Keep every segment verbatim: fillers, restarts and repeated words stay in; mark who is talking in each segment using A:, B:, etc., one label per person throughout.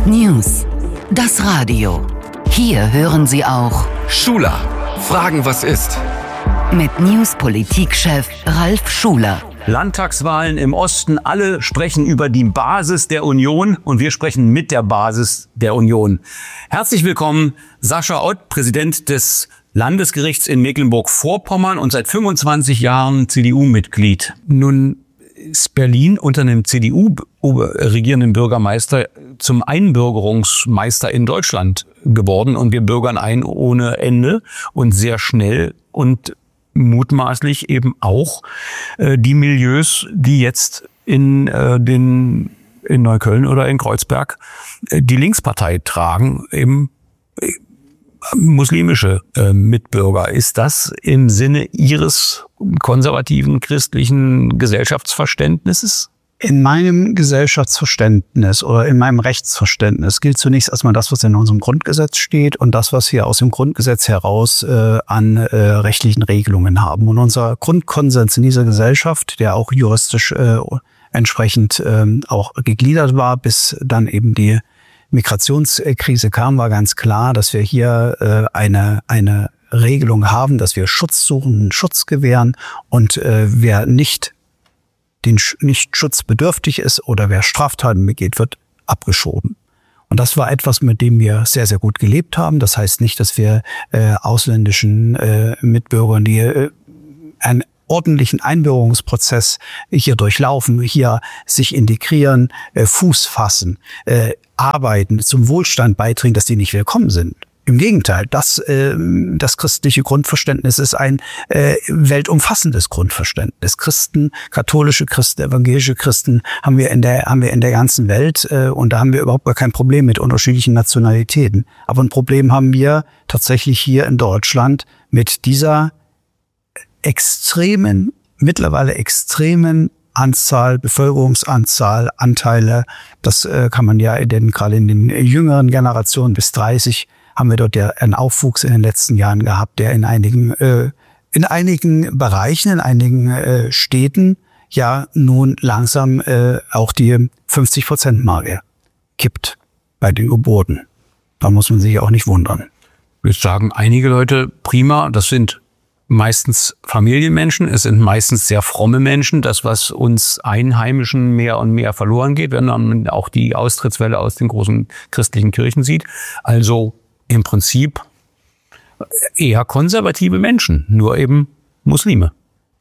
A: News. Das Radio. Hier hören Sie auch
B: Schuler. Fragen, was ist?
A: Mit News-Politikchef Ralf Schuler.
C: Landtagswahlen im Osten, alle sprechen über die Basis der Union und wir sprechen mit der Basis der Union. Herzlich willkommen, Sascha Ott, Präsident des Landesgerichts in Mecklenburg-Vorpommern und seit fünfundzwanzig Jahren C D U-Mitglied. Nun ist Berlin unter einem C D U-regierenden Bürgermeister zum Einbürgerungsmeister in Deutschland geworden und wir bürgern ein ohne Ende und sehr schnell und mutmaßlich eben auch äh, die Milieus, die jetzt in äh, den in Neukölln oder in Kreuzberg äh, die Linkspartei tragen, eben äh, muslimische äh, Mitbürger. Ist das im Sinne Ihres konservativen christlichen Gesellschaftsverständnisses?
D: In meinem Gesellschaftsverständnis oder in meinem Rechtsverständnis gilt zunächst erstmal das, was in unserem Grundgesetz steht und das, was wir aus dem Grundgesetz heraus äh, an äh, rechtlichen Regelungen haben. Und unser Grundkonsens in dieser Gesellschaft, der auch juristisch äh, entsprechend äh, auch gegliedert war, bis dann eben die Migrationskrise kam, war ganz klar, dass wir hier äh, eine eine Regelung haben, dass wir Schutzsuchenden Schutz gewähren und äh, wer nicht den nicht schutzbedürftig ist oder wer Straftaten begeht, wird abgeschoben. Und das war etwas, mit dem wir sehr, sehr gut gelebt haben. Das heißt nicht, dass wir äh, ausländischen äh, Mitbürgern, die äh, einen ordentlichen Einbürgerungsprozess hier durchlaufen, hier sich integrieren, äh, Fuß fassen, äh, arbeiten, zum Wohlstand beitragen, dass die nicht willkommen sind. Im Gegenteil, das, äh, das christliche Grundverständnis ist ein äh, weltumfassendes Grundverständnis. Christen, katholische Christen, evangelische Christen haben wir in der haben wir in der ganzen Welt äh, und da haben wir überhaupt gar kein Problem mit unterschiedlichen Nationalitäten. Aber ein Problem haben wir tatsächlich hier in Deutschland mit dieser extremen, mittlerweile extremen Anzahl, Bevölkerungsanzahl, Anteile. Das äh, kann man ja in den, gerade in den jüngeren Generationen bis dreißig haben wir dort ja einen Aufwuchs in den letzten Jahren gehabt, der in einigen äh, in einigen Bereichen, in einigen äh, Städten ja nun langsam äh, auch die fünfzig Prozent Marke kippt bei den Geburten. Da muss man sich auch nicht wundern.
C: Ich würde sagen, einige Leute prima, das sind meistens Familienmenschen, es sind meistens sehr fromme Menschen, das, was uns Einheimischen mehr und mehr verloren geht, wenn man auch die Austrittswelle aus den großen christlichen Kirchen sieht. Also im Prinzip eher konservative Menschen, nur eben Muslime.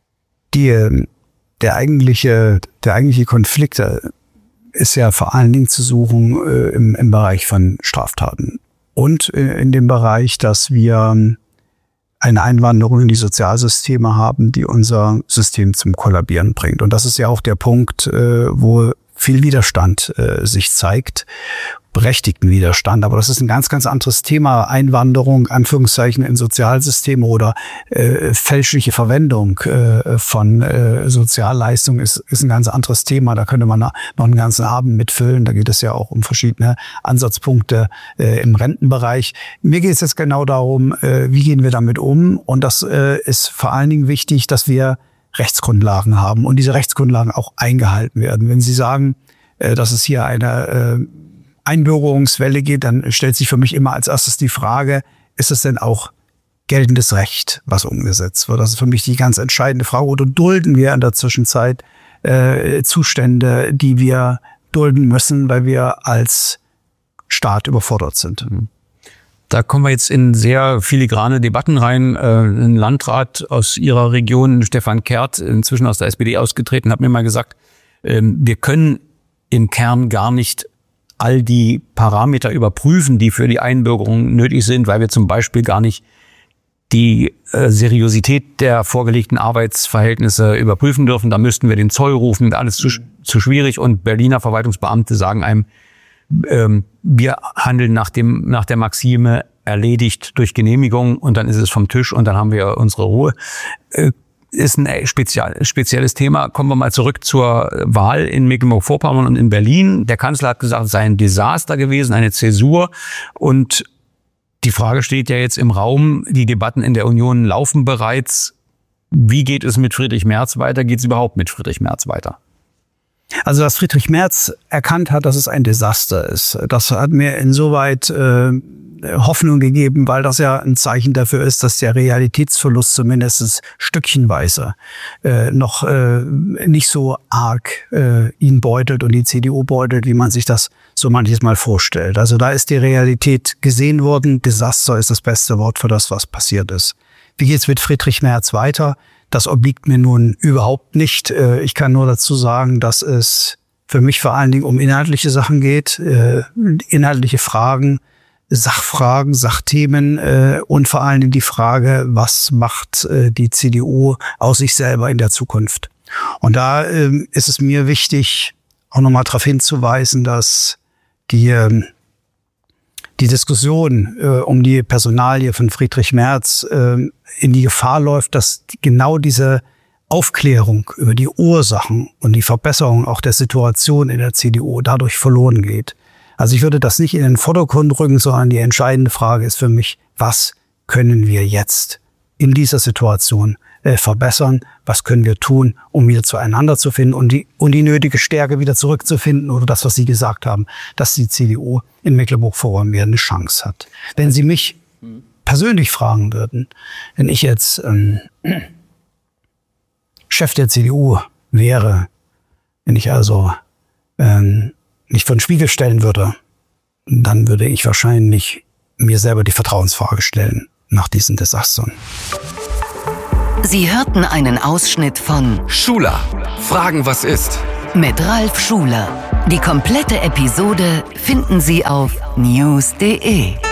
D: Die, der eigentliche, der eigentliche Konflikt ist ja vor allen Dingen zu suchen äh, im, im Bereich von Straftaten und äh, in dem Bereich, dass wir eine Einwanderung in die Sozialsysteme haben, die unser System zum Kollabieren bringt. Und das ist ja auch der Punkt, äh, wo viel Widerstand äh, sich zeigt, berechtigten Widerstand. Aber das ist ein ganz, ganz anderes Thema. Einwanderung, Anführungszeichen, in Sozialsysteme oder äh, fälschliche Verwendung äh, von äh, Sozialleistungen ist, ist ein ganz anderes Thema. Da könnte man noch einen ganzen Abend mitfüllen. Da geht es ja auch um verschiedene Ansatzpunkte äh, im Rentenbereich. Mir geht es jetzt genau darum, äh, wie gehen wir damit um? Und das äh, ist vor allen Dingen wichtig, dass wir Rechtsgrundlagen haben und diese Rechtsgrundlagen auch eingehalten werden. Wenn Sie sagen, äh, dass es hier eine äh, Einbürgerungswelle geht, dann stellt sich für mich immer als erstes die Frage, ist es denn auch geltendes Recht, was umgesetzt wird? Das ist für mich die ganz entscheidende Frage. Oder dulden wir in der Zwischenzeit äh, Zustände, die wir dulden müssen, weil wir als Staat überfordert sind?
C: Da kommen wir jetzt in sehr filigrane Debatten rein. Ein Landrat aus Ihrer Region, Stefan Kehrt, inzwischen aus der S P D ausgetreten, hat mir mal gesagt, wir können im Kern gar nicht all die Parameter überprüfen, die für die Einbürgerung nötig sind, weil wir zum Beispiel gar nicht die äh, Seriosität der vorgelegten Arbeitsverhältnisse überprüfen dürfen. Da müssten wir den Zoll rufen, alles zu, zu schwierig. Und Berliner Verwaltungsbeamte sagen einem, ähm, wir handeln nach dem nach der Maxime erledigt durch Genehmigung und dann ist es vom Tisch und dann haben wir unsere Ruhe. Äh, ist ein spezial, spezielles Thema. Kommen wir mal zurück zur Wahl in Mecklenburg-Vorpommern und in Berlin. Der Kanzler hat gesagt, es sei ein Desaster gewesen, eine Zäsur. Und die Frage steht ja jetzt im Raum, die Debatten in der Union laufen bereits. Wie geht es mit Friedrich Merz weiter? Geht es überhaupt mit Friedrich Merz weiter?
D: Also, dass Friedrich Merz erkannt hat, dass es ein Desaster ist, das hat mir insoweit äh, Hoffnung gegeben, weil das ja ein Zeichen dafür ist, dass der Realitätsverlust zumindest stückchenweise äh, noch äh, nicht so arg äh, ihn beutelt und die C D U beutelt, wie man sich das so manches Mal vorstellt. Also da ist die Realität gesehen worden. Desaster ist das beste Wort für das, was passiert ist. Wie geht's mit Friedrich Merz weiter? Das obliegt mir nun überhaupt nicht. Äh, ich kann nur dazu sagen, dass es für mich vor allen Dingen um inhaltliche Sachen geht, äh, inhaltliche Fragen, Sachfragen, Sachthemen äh, und vor allen Dingen die Frage, was macht äh, die C D U aus sich selber in der Zukunft? Und da äh, ist es mir wichtig, auch nochmal darauf hinzuweisen, dass die, äh, die Diskussion äh, um die Personalie von Friedrich Merz äh, in die Gefahr läuft, dass genau diese Aufklärung über die Ursachen und die Verbesserung auch der Situation in der C D U dadurch verloren geht. Also ich würde das nicht in den Vordergrund rücken, sondern die entscheidende Frage ist für mich, was können wir jetzt in dieser Situation äh, verbessern? Was können wir tun, um wieder zueinander zu finden und die, und die nötige Stärke wieder zurückzufinden oder das, was Sie gesagt haben, dass die C D U in Mecklenburg-Vorpommern wieder eine Chance hat. Wenn Sie mich persönlich fragen würden, wenn ich jetzt ähm, Chef der C D U wäre, wenn ich also ähm, mich vor den Spiegel stellen würde, dann würde ich wahrscheinlich mir selber die Vertrauensfrage stellen nach diesen Desastern.
A: Sie hörten einen Ausschnitt von
B: Schuler, Fragen was ist?
A: Mit Ralf Schuler. Die komplette Episode finden Sie auf news punkt de.